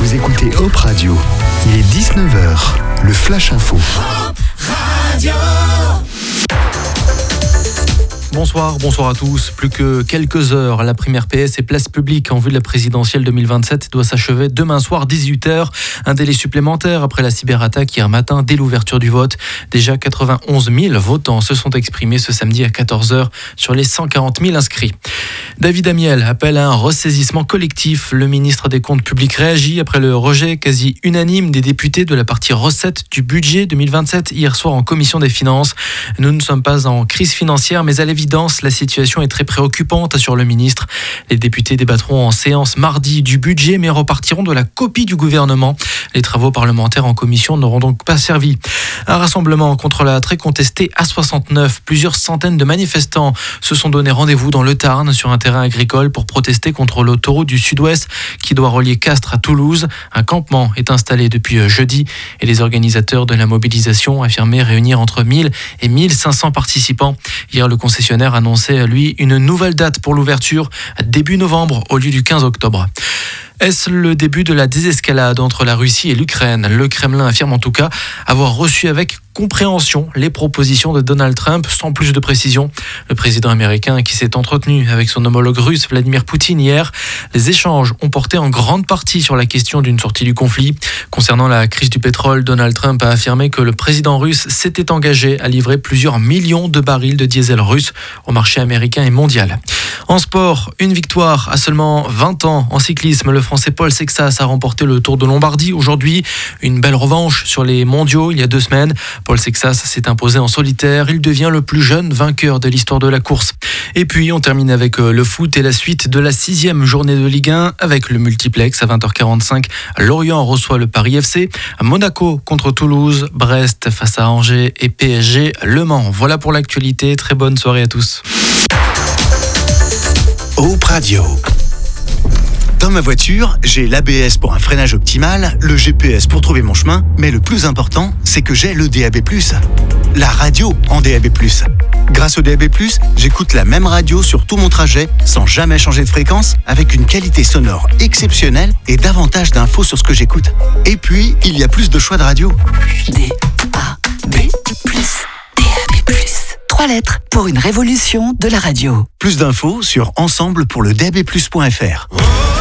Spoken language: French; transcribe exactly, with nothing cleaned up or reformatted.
Vous écoutez Hop Radio. Il est dix-neuf heures. Le Flash Info. Hop Radio. Bonsoir, bonsoir à tous. Plus que quelques heures, la primaire P S et place publique en vue de la présidentielle deux mille vingt-sept doit s'achever demain soir dix-huit heures. Un délai supplémentaire après la cyberattaque hier matin dès l'ouverture du vote. Déjà quatre-vingt-onze mille votants se sont exprimés ce samedi à quatorze heures sur les cent quarante mille inscrits. David Amiel appelle à un ressaisissement collectif. Le ministre des Comptes publics réagit après le rejet quasi unanime des députés de la partie recettes du budget deux mille vingt-sept hier soir en commission des finances. Nous ne sommes pas en crise financière, mais à l'évidence, la situation est très préoccupante, assure le ministre. Les députés débattront en séance mardi du budget, mais repartiront de la copie du gouvernement. Les travaux parlementaires en commission n'auront donc pas servi. Un rassemblement contre la très contestée A soixante-neuf. Plusieurs centaines de manifestants se sont donné rendez-vous dans le Tarn sur un terrain agricole pour protester contre l'autoroute du Sud-Ouest qui doit relier Castres à Toulouse. Un campement est installé depuis jeudi et les organisateurs de la mobilisation affirmaient réunir entre mille et mille cinq cents participants. Hier, le concessionnaire annonçait, lui, une nouvelle date pour l'ouverture, début novembre au lieu du quinze octobre. Est-ce le début de la désescalade entre la Russie et l'Ukraine ? Le Kremlin affirme en tout cas avoir reçu avec compréhension les propositions de Donald Trump, sans plus de précision. Le président américain qui s'est entretenu avec son homologue russe Vladimir Poutine hier, les échanges ont porté en grande partie sur la question d'une sortie du conflit. Concernant la crise du pétrole, Donald Trump a affirmé que le président russe s'était engagé à livrer plusieurs millions de barils de diesel russe au marché américain et mondial. En sport, une victoire à seulement vingt ans en cyclisme. Le Français Paul Sexas a remporté le Tour de Lombardie aujourd'hui. Une belle revanche sur les mondiaux il y a deux semaines. Paul Sexas s'est imposé en solitaire. Il devient le plus jeune vainqueur de l'histoire de la course. Et puis, on termine avec le foot et la suite de la sixième journée de Ligue un avec le multiplex à vingt heures quarante-cinq. Lorient reçoit le Paris F C. Monaco contre Toulouse. Brest face à Angers et P S G Le Mans. Voilà pour l'actualité. Très bonne soirée à tous. Hop Radio. Dans ma voiture, j'ai l'A B S pour un freinage optimal, le G P S pour trouver mon chemin, mais le plus important, c'est que j'ai le D A B plus. La radio en D A B plus. Grâce au D A B plus, j'écoute la même radio sur tout mon trajet, sans jamais changer de fréquence, avec une qualité sonore exceptionnelle et davantage d'infos sur ce que j'écoute. Et puis, il y a plus de choix de radio. D A B plus. D A B plus. Trois lettres pour une révolution de la radio. Plus d'infos sur ensemble pour le D A B plus point F R.